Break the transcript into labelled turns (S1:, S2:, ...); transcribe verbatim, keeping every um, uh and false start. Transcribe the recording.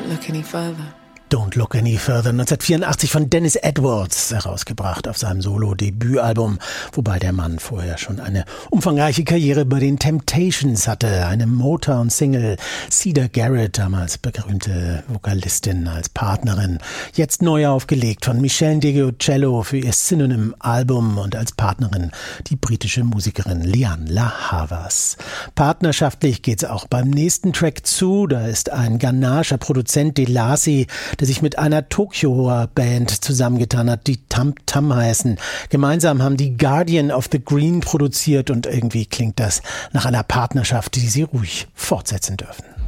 S1: look any further.
S2: Don't Look Any Further, neunzehnhundertvierundachtzig von Dennis Edwards herausgebracht auf seinem Solo-Debütalbum, wobei der Mann vorher schon eine umfangreiche Karriere bei den Temptations hatte, eine Motown-Single, Cedar Garrett, damals berühmte Vokalistin als Partnerin, jetzt neu aufgelegt von Michelle DeGiucello für ihr Synonym-Album und als Partnerin die britische Musikerin Lianne La Havas. Partnerschaftlich geht's auch beim nächsten Track zu, da ist ein ghanaischer Produzent Delasi, der sich mit einer Tokioer Band zusammengetan hat, die Tam Tam heißen. Gemeinsam haben die Guardian of the Green produziert und irgendwie klingt das nach einer Partnerschaft, die sie ruhig fortsetzen dürfen.